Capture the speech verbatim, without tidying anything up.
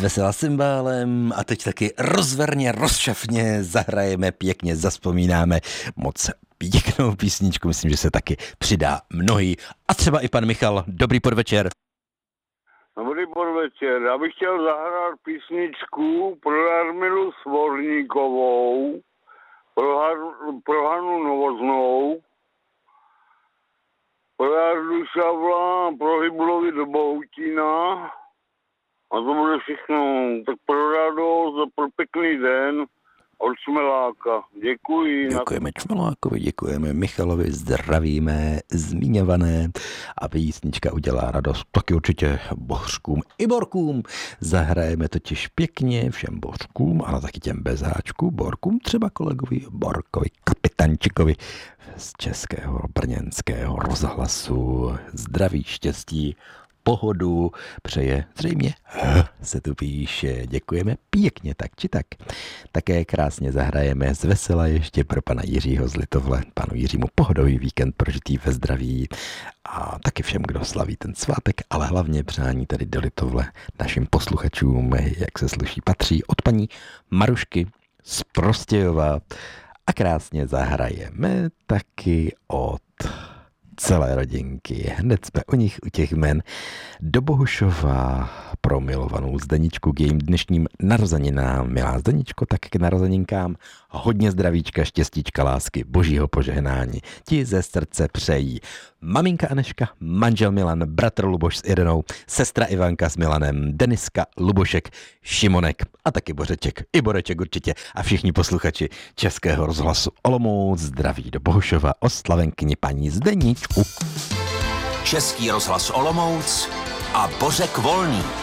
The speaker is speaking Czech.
Zvesela cymbálem a teď taky rozverně, rozšafně zahrajeme, pěkně zavzpomínáme moc pěknou písničku, myslím, že se taky přidá mnohý. A třeba i pan Michal. Dobrý podvečer. Dobrý podvečer. Já bych chtěl zahrát písničku pro Jarmilu Svorníkovou, pro, Har- pro Hanu Novoznou, pro Jardu Šavla, pro Hybulovi do Bohutína. A to bude všechno. Tak pro radost a pro pěkný den od Čmeláka. Děkuji. Děkujeme Čmelákovi, děkujeme Michalovi, zdravíme zmiňované a písnička udělá radost taky určitě bohřkům i borkům. Zahrajeme totiž pěkně všem bohřkům, ale taky těm bez háčků, borkům, třeba kolegovi Borkovi Kapitančikovi z Českého brněnského rozhlasu. Zdraví, štěstí, pohodu přeje zřejmě se tu píše. Děkujeme pěkně, tak či tak. Také krásně zahrajeme z vesela ještě pro pana Jiřího z Litovle. Panu Jiřímu pohodový víkend prožitý ve zdraví a taky všem, kdo slaví ten svátek, ale hlavně přání tady do Litovle našim posluchačům, jak se sluší patří, od paní Marušky z Prostějova. A krásně zahrajeme taky od celé rodinky. Hned jsme u nich, u těch jmen. Do Bohušova pro milovanou Zdeničku k jejím dnešním narozeninám. Milá Zdeničko, tak k narozeninkám hodně zdravíčka, štěstíčka, lásky, božího požehnání. Ti ze srdce přejí maminka Aneška, manžel Milan, bratr Luboš s Irenou, sestra Ivanka s Milanem, Deniska, Lubošek, Šimonek a taky Bořeček, i Boreček určitě a všichni posluchači Českého rozhlasu Olomouc. Zdraví do Bohušova, oslavenkni paní Zdeničku. Český rozhlas Olomouc a Bořek Volný.